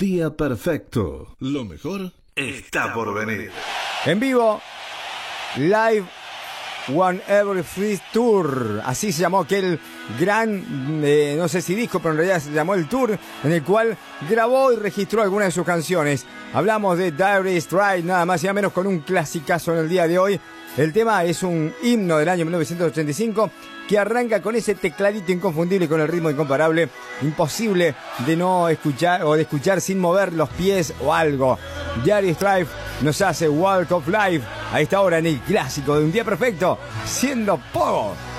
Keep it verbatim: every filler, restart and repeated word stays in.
Día perfecto. Lo mejor está por venir. En vivo, Live One Every Free Tour. Así se llamó aquel gran, eh, no sé si disco, pero en realidad se llamó el tour, en el cual grabó y registró algunas de sus canciones. Hablamos de Dire Straits, nada más y nada menos, con un clasicazo en el día de hoy. El tema es un himno del año mil novecientos ochenta y cinco que arranca con ese tecladito inconfundible, con el ritmo incomparable, imposible de no escuchar o de escuchar sin mover los pies o algo. Dire Straits nos hace Walk of Life a esta hora en el clásico de Un Día Perfecto, siendo Pogo.